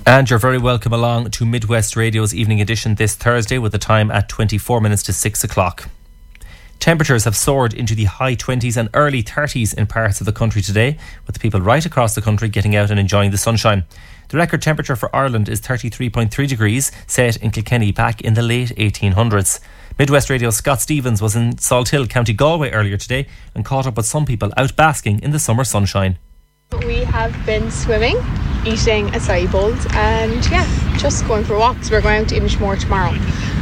And you're very welcome along to Midwest Radio's evening edition this Thursday with the time at 24 minutes to 6 o'clock. Temperatures have soared into the high 20s and early 30s in parts of the country today, with people right across the country getting out and enjoying the sunshine. The record temperature for Ireland is 33.3 degrees, set in Kilkenny back in the late 1800s. Midwest Radio's Scott Stevens was in Salthill, County Galway earlier today and caught up with some people out basking in the summer sunshine. We have been swimming, eating acai bowls and just going for walks. We're going out to Inishmore tomorrow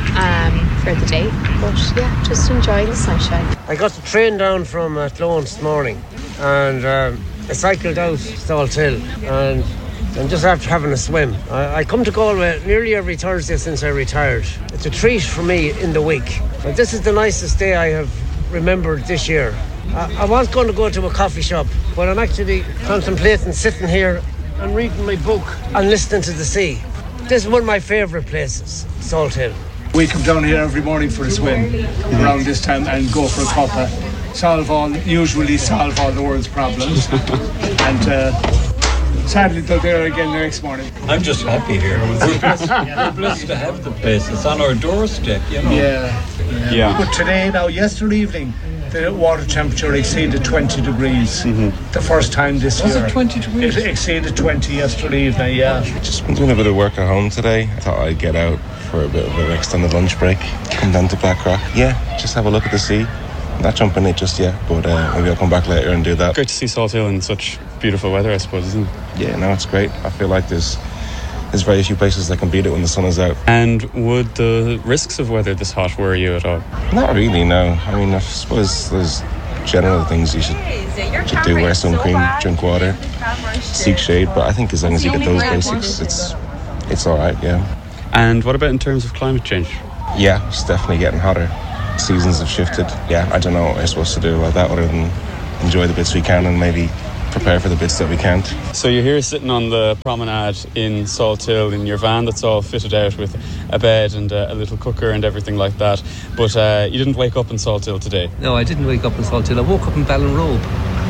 for the day, but just enjoying the sunshine. I got the train down from Clone this morning and I cycled out Salthill and I'm just after having a swim. I come to Galway nearly every Thursday since I retired. It's a treat for me in the week. And this is the nicest day I have remembered this year. I was going to go to a coffee shop, but I'm actually contemplating sitting here and reading my book and listening to the sea. This is one of my favourite places, Salthill. We come down here every morning for a swim around this time and go for a cuppa. Usually solve all the world's problems. And sadly they're there again the next morning. I'm just happy here. We're blessed to have the place. It's on our doorstep, you know. Yeah. But today, yesterday evening, the water temperature exceeded 20 degrees. The first time this year. Was it 20 degrees? It exceeded 20 yesterday evening, Just been doing a bit of work at home today. I thought I'd get out for a bit of an extended lunch break. Come down to Blackrock. Just have a look at the sea. Not jumping it just yet, but maybe I'll come back later and do that. Great to see Salthill in such beautiful weather, I suppose, isn't it? Yeah, no, it's great. I feel like there's very few places that can beat it when the sun is out. And would the risks of weather this hot worry you at all? Not really, no. I mean, I suppose there's general things you should do. Wear sun cream, drink water, seek shade. But I think as long as you get those basics, it's all right, yeah. And what about in terms of climate change? Yeah, it's definitely getting hotter. Seasons have shifted. Yeah, I don't know what we're supposed to do about that other than enjoy the bits we can and maybe prepare for the bits that we can't. So you're here sitting on the promenade in Salthill in your van that's all fitted out with a bed and a little cooker and everything like that. But you didn't wake up in Salthill today? No, I didn't wake up in Salthill. I woke up in Ballinrobe.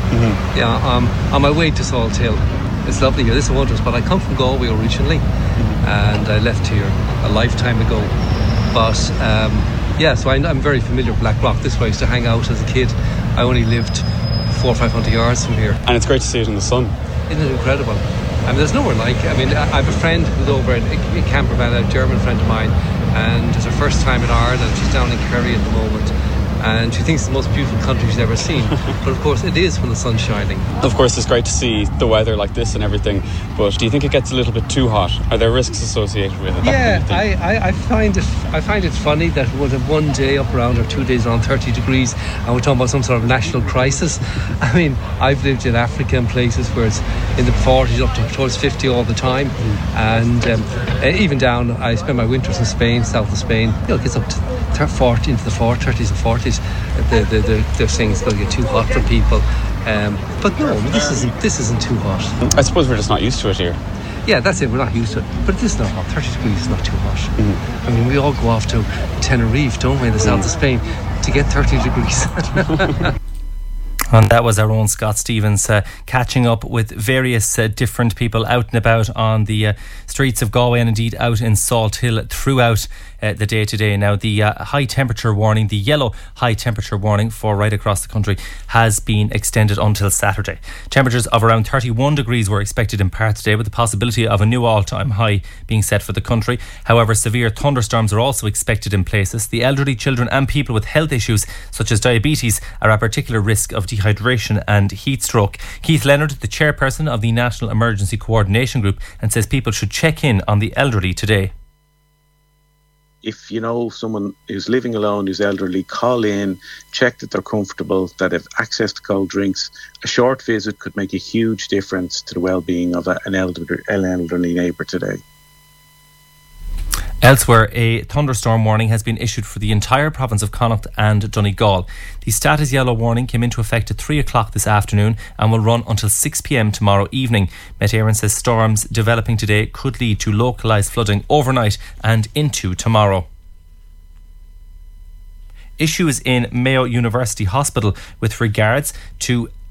On my way to Salthill. It's lovely here. This is a wonderful spot. I come from Galway originally and I left here a lifetime ago. But so I'm very familiar with Blackrock. This is where I used to hang out as a kid. I only lived 400 or 500 yards from here. And it's great to see it in the sun. Isn't it incredible? I mean, there's nowhere like it. I mean, I have a friend who's over in Campervan, a German friend of mine, and it's her first time in Ireland. She's down in Kerry at the moment. And she thinks it's the most beautiful country she's ever seen. But of course it is when the sun's shining. Of course it's great to see the weather like this and everything, but do you think it gets a little bit too hot? Are there risks associated with it? I find it funny that we'll have one day up around or 2 days around 30 degrees and we're talking about some sort of national crisis. I mean, I've lived in Africa in places where it's in the 40s up to towards 50 all the time, and even down, I spend my winters in Spain, south of Spain, it gets up to 40 into the 30s and 40s. They're saying it's going to get too hot for people, but no, this isn't too hot. I suppose we're just not used to it here. Yeah, that's it, we're not used to it, but it is not hot. 30 degrees is not too hot. I mean, we all go off to Tenerife, don't we, in the south of Spain to get 30 degrees. And that was our own Scott Stevens catching up with various different people out and about on the streets of Galway and indeed out in Salthill throughout the day today. Now, the high temperature warning, the yellow high temperature warning for right across the country has been extended until Saturday. Temperatures of around 31 degrees were expected in parts today, with the possibility of a new all-time high being set for the country. However, severe thunderstorms are also expected in places. The elderly, children and people with health issues such as diabetes are at particular risk of dehydration and heat stroke. Keith Leonard, the chairperson of the National Emergency Coordination Group, and says people should check in on the elderly today. If you know someone who's living alone, who's elderly, call in, check that they're comfortable, that have access to cold drinks. A short visit could make a huge difference to the well-being of an elderly neighbour today. Elsewhere, a thunderstorm warning has been issued for the entire province of Connacht and Donegal. The status yellow warning came into effect at 3 o'clock this afternoon and will run until 6 p.m. tomorrow evening. Met Éireann says storms developing today could lead to localised flooding overnight and into tomorrow. Issues in Mayo University Hospital with regards to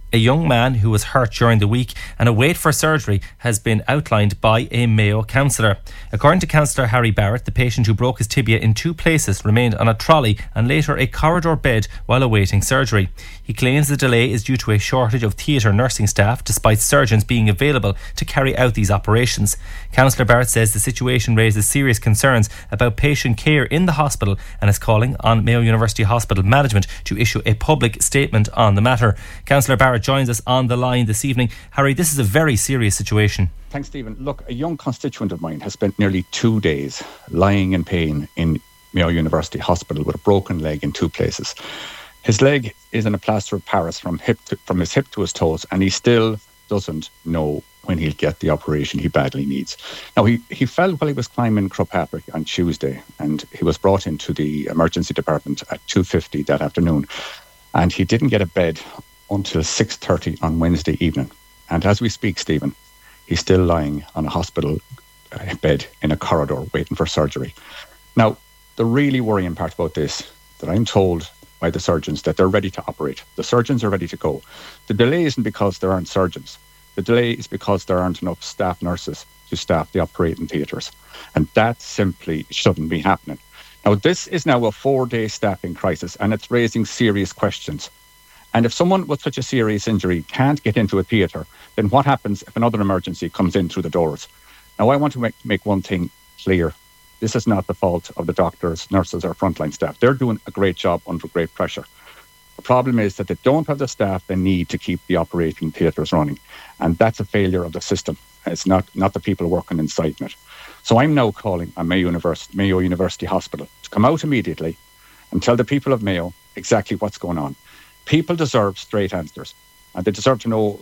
A young man who was hurt during the week and a wait for surgery has been outlined by a Mayo councillor. According to Councillor Harry Barrett, the patient who broke his tibia in 2 places remained on a trolley and later a corridor bed while awaiting surgery. He claims the delay is due to a shortage of theatre nursing staff despite surgeons being available to carry out these operations. Councillor Barrett says the situation raises serious concerns about patient care in the hospital and is calling on Mayo University Hospital management to issue a public statement on the matter. Councillor Barrett joins us on the line this evening. Harry, this is a very serious situation. Thanks, Stephen. Look, a young constituent of mine has spent nearly 2 days lying in pain in Mayo University Hospital with a broken leg in 2 places. His leg is in a plaster of Paris from his hip to his toes, and he still doesn't know when he'll get the operation he badly needs. Now, he fell while he was climbing Croagh Patrick on Tuesday, and he was brought into the emergency department at 2:50 that afternoon, and he didn't get a bed until 6:30 on Wednesday evening. And as we speak, Stephen, he's still lying on a hospital bed in a corridor waiting for surgery. Now, the really worrying part about this, that I'm told by the surgeons that they're ready to operate. The surgeons are ready to go. The delay isn't because there aren't surgeons. The delay is because there aren't enough staff nurses to staff the operating theatres. And that simply shouldn't be happening. Now, this is now a 4-day staffing crisis, and it's raising serious questions. And if someone with such a serious injury can't get into a theatre, then what happens if another emergency comes in through the doors? Now, I want to make one thing clear. This is not the fault of the doctors, nurses or frontline staff. They're doing a great job under great pressure. The problem is that they don't have the staff they need to keep the operating theatres running. And that's a failure of the system. It's not the people working inside it. So I'm now calling on Mayo University Hospital to come out immediately and tell the people of Mayo exactly what's going on. People deserve straight answers, and they deserve to know,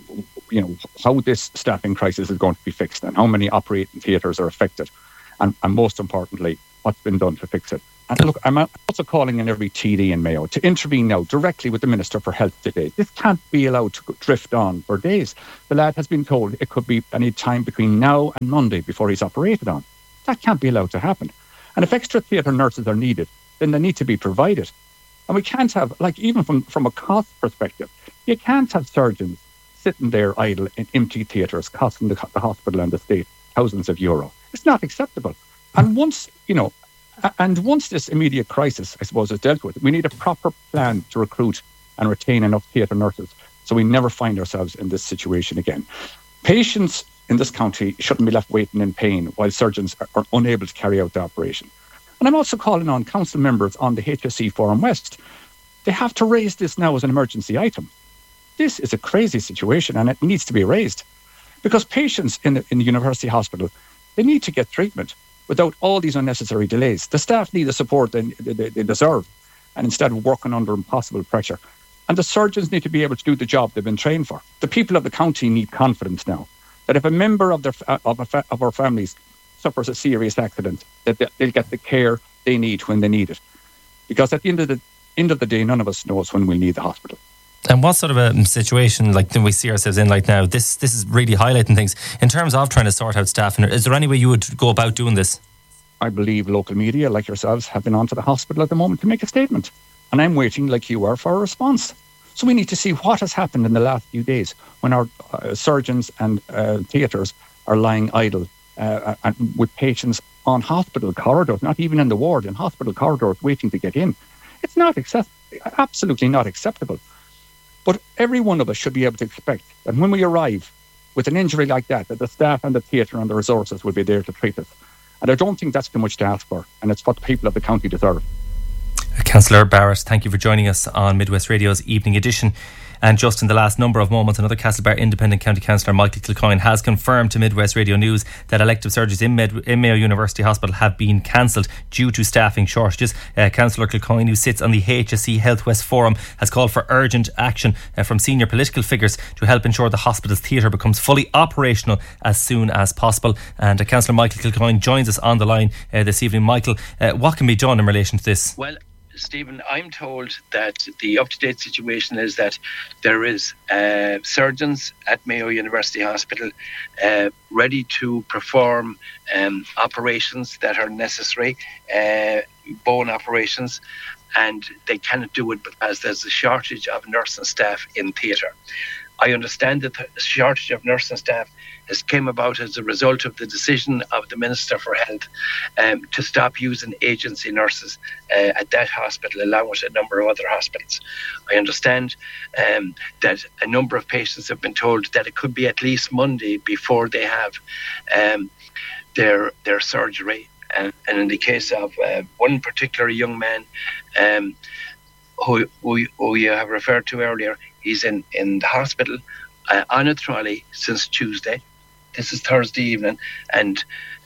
how this staffing crisis is going to be fixed and how many operating theatres are affected, and most importantly, what's been done to fix it. And look, I'm also calling on every TD in Mayo to intervene now directly with the Minister for Health today. This can't be allowed to drift on for days. The lad has been told it could be any time between now and Monday before he's operated on. That can't be allowed to happen. And if extra theatre nurses are needed, then they need to be provided. And we can't have, even from a cost perspective, you can't have surgeons sitting there idle in empty theatres costing the hospital and the state thousands of euro. It's not acceptable. And once this immediate crisis, I suppose, is dealt with, we need a proper plan to recruit and retain enough theatre nurses so we never find ourselves in this situation again. Patients in this county shouldn't be left waiting in pain while surgeons are unable to carry out the operation. And I'm also calling on council members on the HSE Forum West. They have to raise this now as an emergency item. This is a crazy situation and it needs to be raised. Because patients in the university hospital, they need to get treatment without all these unnecessary delays. The staff need the support they deserve, and instead of working under impossible pressure. And the surgeons need to be able to do the job they've been trained for. The people of the county need confidence now that if a member of our families suffers a serious accident, that they'll get the care they need when they need it. Because at the end of the day, none of us knows when we'll need the hospital. And what sort of a situation do we see ourselves in now? This is really highlighting things in terms of trying to sort out staff. And is there any way you would go about doing this? I believe local media like yourselves have been onto the hospital at the moment to make a statement. And I'm waiting, like you are, for a response. So we need to see what has happened in the last few days when our surgeons and theatres are lying idle and with patients on hospital corridors, not even in the ward, in hospital corridors waiting to get in. It's not absolutely not acceptable. But every one of us should be able to expect that when we arrive with an injury like that the staff and the theatre and the resources will be there to treat us. And I don't think that's too much to ask for, and it's what the people of the county deserve. Councillor Barrett, thank you for joining us on Midwest Radio's Evening Edition. And just in the last number of moments, another Castlebar Independent County Councillor, Michael Kilcoyne, has confirmed to Midwest Radio News that elective surgeries in Mayo University Hospital have been cancelled due to staffing shortages. Councillor Kilcoyne, who sits on the HSE Health West Forum, has called for urgent action from senior political figures to help ensure the hospital's theatre becomes fully operational as soon as possible. And Councillor Michael Kilcoyne joins us on the line this evening. Michael, what can be done in relation to this? Well, Stephen, I'm told that the up-to-date situation is that there is surgeons at Mayo University Hospital ready to perform operations that are necessary, bone operations, and they cannot do it because there's a shortage of nurse and staff in theatre. I understand that the shortage of nursing staff has came about as a result of the decision of the Minister for Health to stop using agency nurses at that hospital, along with a number of other hospitals. I understand that a number of patients have been told that it could be at least Monday before they have their surgery. And in the case of one particular young man who you have referred to earlier, he's in the hospital on a trolley since Tuesday. This is Thursday evening, and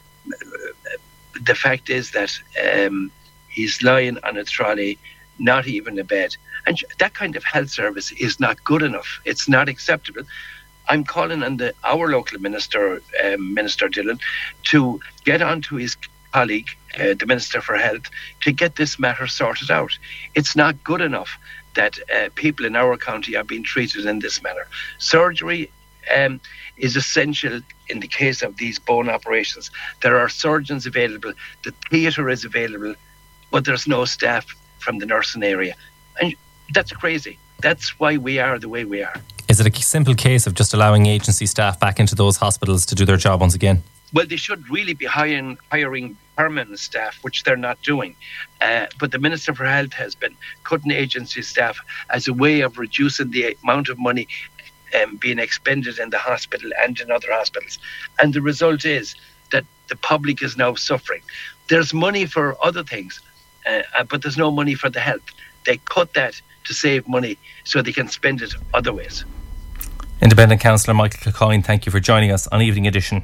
the fact is that he's lying on a trolley, not even a bed. And that kind of health service is not good enough. It's not acceptable. I'm calling on our local minister, Minister Dillon, to get onto his colleague, the Minister for Health, to get this matter sorted out. It's not good enough that people in our county are being treated in this manner. Surgery is essential in the case of these bone operations. There are surgeons available, the theatre is available, but there's no staff from the nursing area. And that's crazy. That's why we are the way we are. Is it a simple case of just allowing agency staff back into those hospitals to do their job once again? Well, they should really be hiring permanent staff, which they're not doing. But the Minister for Health has been cutting agency staff as a way of reducing the amount of money being expended in the hospital and in other hospitals. And the result is that the public is now suffering. There's money for other things, but there's no money for the health. They cut that to save money so they can spend it other ways. Independent Councillor Michael Kilcoyne, thank you for joining us on Evening Edition.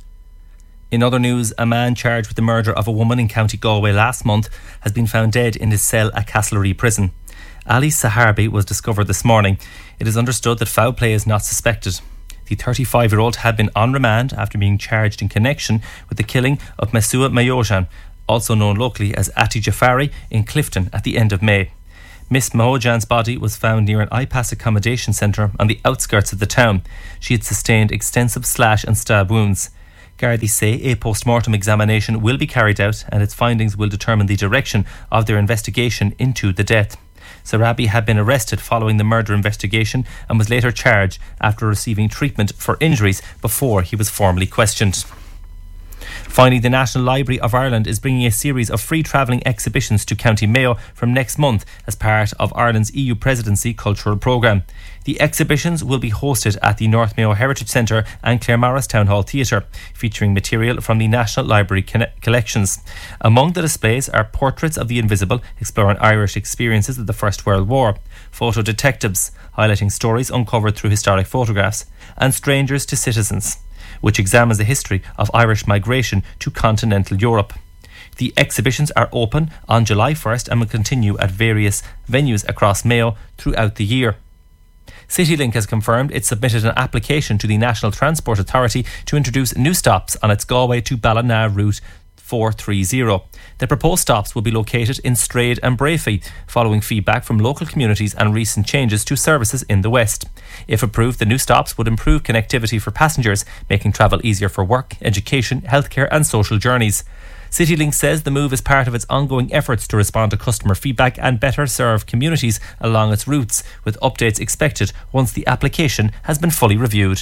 In other news, a man charged with the murder of a woman in County Galway last month has been found dead in his cell at Castlereagh Prison. Ali Saharbi was discovered this morning. It is understood that foul play is not suspected. The 35-year-old had been on remand after being charged in connection with the killing of Mesua Mayojan, also known locally as Ati Jafari, in Clifton at the end of May. Miss Mahojan's body was found near an IPAS accommodation centre on the outskirts of the town. She had sustained extensive slash and stab wounds. Gardaí say a post-mortem examination will be carried out and its findings will determine the direction of their investigation into the death. Saharbi had been arrested following the murder investigation and was later charged after receiving treatment for injuries before he was formally questioned. Finally, the National Library of Ireland is bringing a series of free travelling exhibitions to County Mayo from next month as part of Ireland's EU Presidency cultural programme. The exhibitions will be hosted at the North Mayo Heritage Centre and Claremorris Town Hall Theatre, featuring material from the National Library collections. Among the displays are portraits of the invisible, exploring Irish experiences of the First World War, photo detectives, highlighting stories uncovered through historic photographs, and Strangers to Citizens, which examines the history of Irish migration to continental Europe. The exhibitions are open on July 1st and will continue at various venues across Mayo throughout the year. CityLink has confirmed it submitted an application to the National Transport Authority to introduce new stops on its Galway to Ballina route 430. The proposed stops will be located in Strade and Brayfee, following feedback from local communities and recent changes to services in the west. If approved, the new stops would improve connectivity for passengers, making travel easier for work, education, healthcare and social journeys. CityLink says the move is part of its ongoing efforts to respond to customer feedback and better serve communities along its routes, with updates expected once the application has been fully reviewed.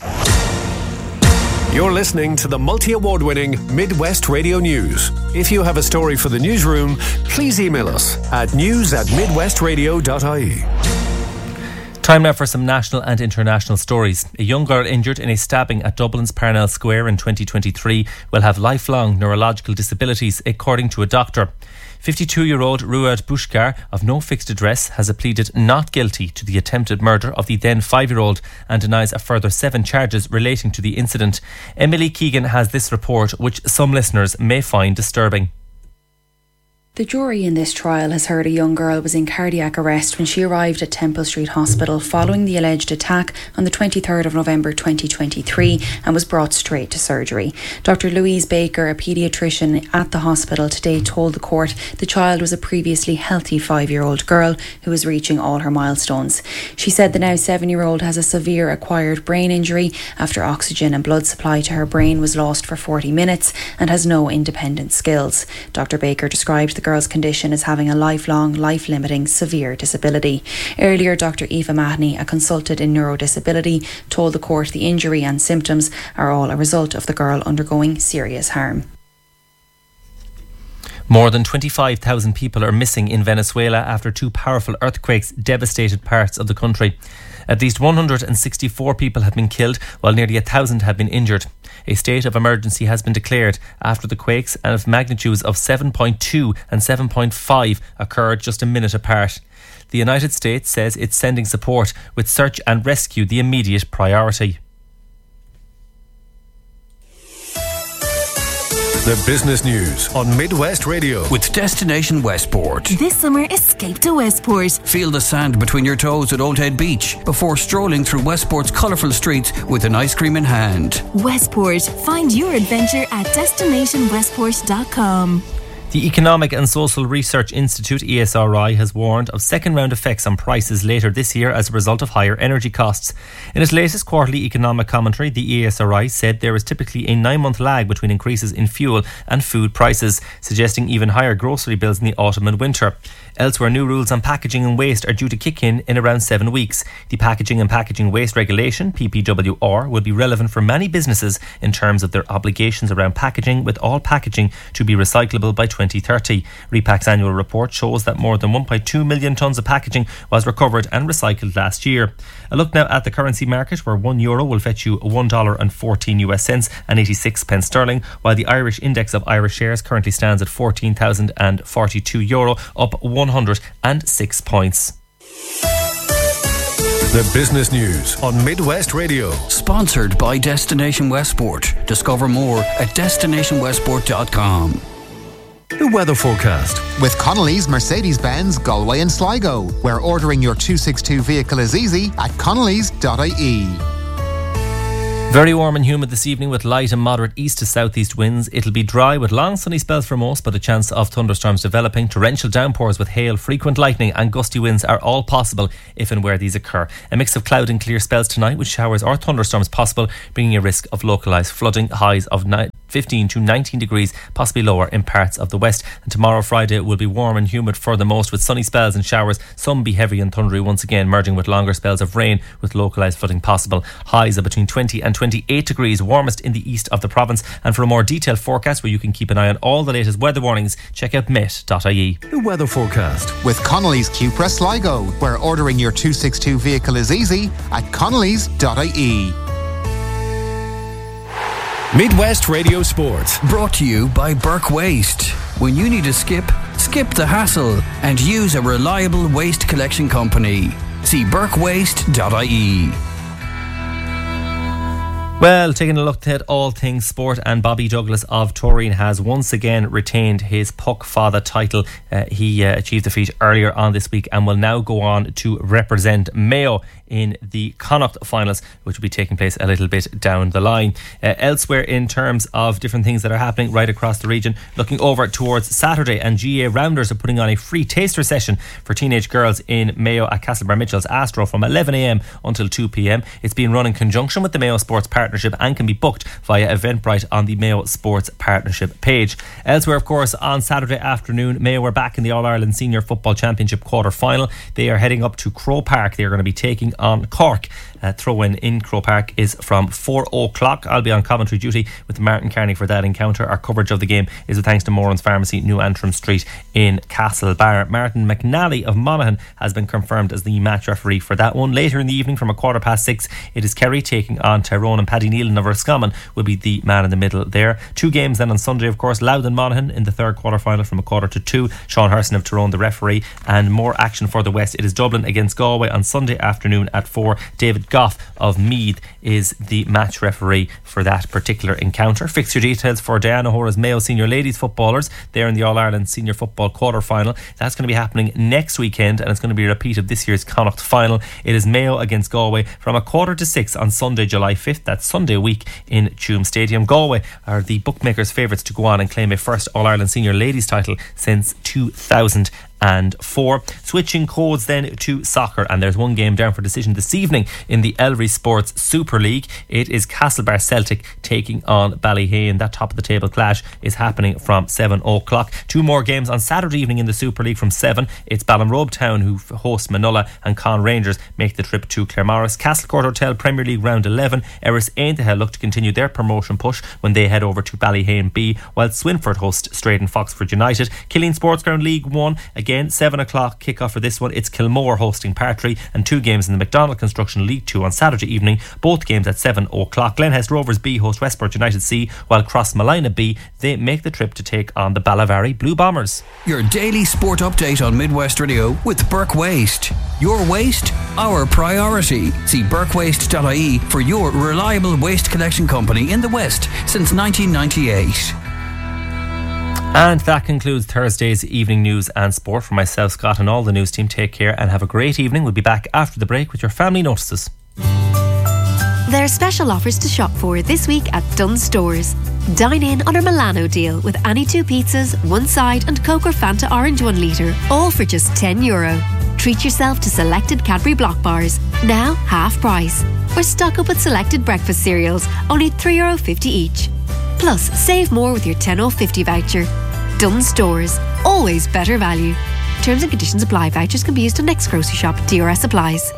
You're listening to the multi-award-winning Midwest Radio News. If you have a story for the newsroom, please email us at news@midwestradio.ie. Time now for some national and international stories. A young girl injured in a stabbing at Dublin's Parnell Square in 2023 will have lifelong neurological disabilities, according to a doctor. 52-year-old Ruad Bushkar, of no fixed address, has pleaded not guilty to the attempted murder of the then 5-year-old and denies a further 7 charges relating to the incident. Emily Keegan has this report, which some listeners may find disturbing. The jury in this trial has heard a young girl was in cardiac arrest when she arrived at Temple Street Hospital following the alleged attack on the 23rd of November 2023 and was brought straight to surgery. Dr. Louise Baker, a paediatrician at the hospital, today told the court the child was a previously healthy 5-year-old girl who was reaching all her milestones. She said the now 7-year-old has a severe acquired brain injury after oxygen and blood supply to her brain was lost for 40 minutes and has no independent skills. Dr. Baker described the girl's condition as having a lifelong, life-limiting, severe disability. Earlier, Dr. Eva Mahoney, a consultant in neurodisability, told the court the injury and symptoms are all a result of the girl undergoing serious harm. More than 25,000 people are missing in Venezuela after 2 powerful earthquakes devastated parts of the country. At least 164 people have been killed, while nearly 1,000 have been injured. A state of emergency has been declared after the quakes of magnitudes of 7.2 and 7.5 occurred just a minute apart. The United States says it's sending support, with search and rescue the immediate priority. The business news on Midwest Radio. With Destination Westport. This summer, escape to Westport. Feel the sand between your toes at Old Head Beach before strolling through Westport's colourful streets with an ice cream in hand. Westport. Find your adventure at destinationwestport.com. The Economic and Social Research Institute, ESRI, has warned of second-round effects on prices later this year as a result of higher energy costs. In its latest quarterly economic commentary, the ESRI said there is typically a 9-month lag between increases in fuel and food prices, suggesting even higher grocery bills in the autumn and winter. Elsewhere, new rules on packaging and waste are due to kick in around 7 weeks. The Packaging and Packaging Waste Regulation, PPWR, will be relevant for many businesses in terms of their obligations around packaging, with all packaging to be recyclable by 2030. Repac's annual report shows that more than 1.2 million tonnes of packaging was recovered and recycled last year. A look now at the currency market, where €1 will fetch you $1.14 and 86 pence sterling, while the Irish index of Irish shares currently stands at €14,042, up 106 points. The business news on Midwest Radio. Sponsored by Destination Westport. Discover more at destinationwestport.com. The weather forecast. With Connolly's Mercedes-Benz Galway and Sligo, where ordering your 262 vehicle is easy at connolly's.ie. Very warm and humid this evening with light and moderate east to southeast winds. It'll be dry with long sunny spells for most, but a chance of thunderstorms developing. Torrential downpours with hail, frequent lightning and gusty winds are all possible if and where these occur. A mix of cloud and clear spells tonight with showers or thunderstorms possible, bringing a risk of localised flooding. Highs of 15 to 19 degrees, possibly lower in parts of the west. And tomorrow, Friday, will be warm and humid for the most with sunny spells and showers. Some be heavy and thundery once again, merging with longer spells of rain with localised flooding possible. Highs of between 20 and 28 degrees, warmest in the east of the province. And for a more detailed forecast where you can keep an eye on all the latest weather warnings, check out met.ie. The weather forecast. With Connolly's Cupra Sligo, where ordering your 262 vehicle is easy at connolly's.ie. Midwest Radio Sport. Brought to you by Burke Waste. When you need a skip the hassle and use a reliable waste collection company. See burkewaste.ie. Well, taking a look at all things sport, and Bobby Douglas of Turin has once again retained his Puck Fada title. He achieved the feat earlier on this week and will now go on to represent Mayo in the Connacht finals, which will be taking place a little bit down the line. Elsewhere, in terms of different things that are happening right across the region, looking over towards Saturday, and GA Rounders are putting on a free taster session for teenage girls in Mayo at Castlebar Mitchell's Astro from 11 a.m. until 2 p.m. It's being run in conjunction with the Mayo Sports Partnership and can be booked via Eventbrite on the Mayo Sports Partnership page. Elsewhere, of course, on Saturday afternoon, Mayo were back in the All-Ireland Senior Football Championship quarter-final. They are heading up to Crow Park. They are going to be taking on Cork. Throw-in in Crow Park is from 4 o'clock. I'll be on commentary duty with Martin Carney for that encounter. Our coverage of the game is with thanks to Moran's Pharmacy, New Antrim Street in Castlebar. Martin McNally of Monaghan has been confirmed as the match referee for that one. Later in the evening from 6:15, it is Kerry taking on Tyrone, and Paddy Nealon of Roscommon will be the man in the middle there. 2 games then on Sunday, of course. Louth and Monaghan in the third quarter-final from 1:45. Sean Herson of Tyrone the referee, and more action for the West. It is Dublin against Galway on Sunday afternoon at 4. David Goff of Meath is the match referee for that particular encounter. Fixture details for Diana Hora's Mayo Senior Ladies footballers. They're in the All-Ireland Senior Football quarter-final. That's going to be happening next weekend, and it's going to be a repeat of this year's Connacht final. It is Mayo against Galway from 6:45 on Sunday, July 5th. That's Sunday week in Tuam Stadium. Galway are the bookmakers' favourites to go on and claim a first All-Ireland Senior Ladies title since 2000. and 4. Switching codes then to soccer, and there's one game down for decision this evening in the Ellery Sports Super League. It is Castlebar Celtic taking on Ballyhane. That top of the table clash is happening from 7 o'clock. 2 more games on Saturday evening in the Super League from 7. It's Ballinrobe Town who host Manulla, and Con Rangers make the trip to Claremorris. Castlecourt Hotel Premier League round 11. Erris Aintrahell look to continue their promotion push when they head over to Ballyhane B, while Swinford host Straden Foxford United. Killeen Sports Ground League 1, again 7 o'clock kick-off for this one. It's Kilmore hosting Partry, and 2 games in the McDonald Construction League 2 on Saturday evening, both games at 7 o'clock. Glenhest Rovers B host Westport United C, while Crossmalina B, they make the trip to take on the Ballavari Blue Bombers. Your daily sport update on Midwest Radio with Burke Waste. Your waste, our priority. See burkewaste.ie for your reliable waste collection company in the West since 1998. And that concludes Thursday's evening news and sport. For myself, Scott, and all the news team, take care and have a great evening. We'll be back after the break with your family notices. There are special offers to shop for this week at Dunnes Stores. Dine in on our Milano deal with any 2 pizzas, 1 side and Coke or Fanta Orange 1 litre, all for just €10. Treat yourself to selected Cadbury Block bars, now half price. Or stock up with selected breakfast cereals, only €3.50 each. Plus, save more with your €10.50 voucher. Dunnes Stores, always better value. Terms and conditions apply. Vouchers can be used on next grocery shop. DRS applies.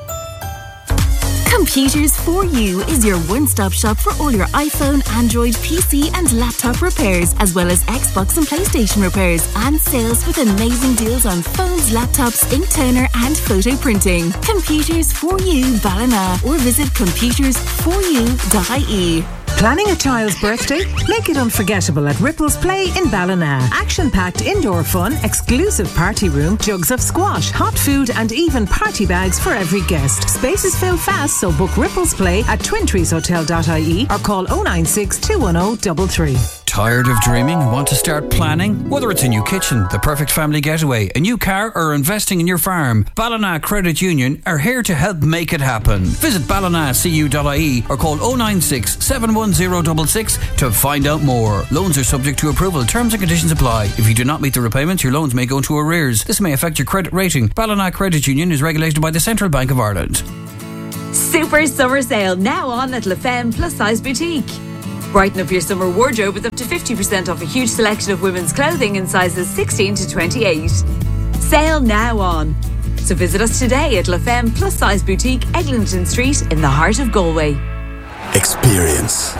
Computers for You is your one-stop shop for all your iPhone, Android, PC and laptop repairs, as well as Xbox and PlayStation repairs, and sales with amazing deals on phones, laptops, ink toner and photo printing. Computers for You Ballina, or visit computersforyou.ie. Planning a child's birthday? Make it unforgettable at Ripples Play in Ballina. Action-packed indoor fun, exclusive party room, jugs of squash, hot food and even party bags for every guest. Spaces fill fast, so book Ripples Play at twintreeshotel.ie or call 096 210 33. Tired of dreaming and want to start planning? Whether it's a new kitchen, the perfect family getaway, a new car or investing in your farm, Ballina Credit Union are here to help make it happen. Visit ballinacu.ie or call 096 71066 to find out more. Loans are subject to approval. Terms and conditions apply. If you do not meet the repayments, your loans may go into arrears. This may affect your credit rating. Ballina Credit Union is regulated by the Central Bank of Ireland. Super summer sale now on at La Femme Plus Size Boutique. Brighten up your summer wardrobe with up to 50% off a huge selection of women's clothing in sizes 16 to 28. Sale now on. So visit us today at La Femme Plus Size Boutique, Eglinton Street in the heart of Galway. Experience.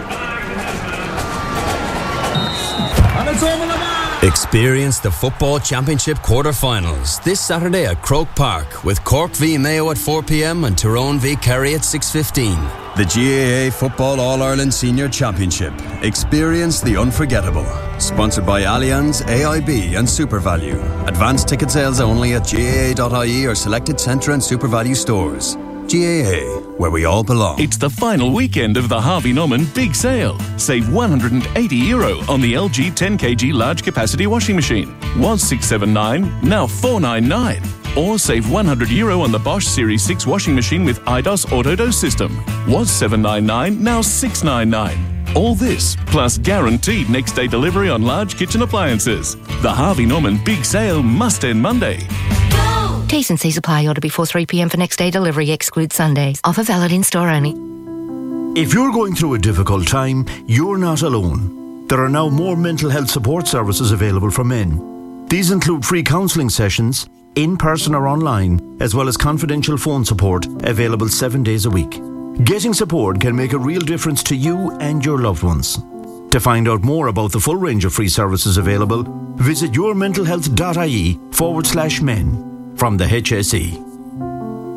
Experience the Football Championship quarter-finals this Saturday at Croke Park with Cork v Mayo at 4 p.m. and Tyrone v Kerry at 6:15. The GAA Football All-Ireland Senior Championship. Experience the unforgettable. Sponsored by Allianz, AIB and SuperValue. Advanced ticket sales only at GAA.ie or selected Centre and SuperValue stores. GAA, where we all belong. It's the final weekend of the Harvey Norman Big Sale. Save €180 on the LG 10kg large capacity washing machine. Was $679, now $499. Or save €100 on the Bosch Series 6 washing machine with IDOS Autodose system. Was $799, now $699. All this, plus guaranteed next day delivery on large kitchen appliances. The Harvey Norman Big Sale must end Monday. T's and C's apply. Order before 3 p.m. for next day delivery. Excludes Sundays. Offer valid in store only. If you're going through a difficult time, you're not alone. There are now more mental health support services available for men. These include free counselling sessions, in person or online, as well as confidential phone support available 7 days a week. Getting support can make a real difference to you and your loved ones. To find out more about the full range of free services available, visit yourmentalhealth.ie/men from the HSE.